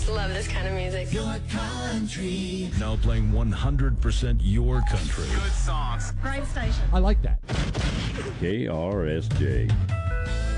love this kind of music. Your country. Now playing 100% your country. Good songs. Great station. I like that. KRSJ.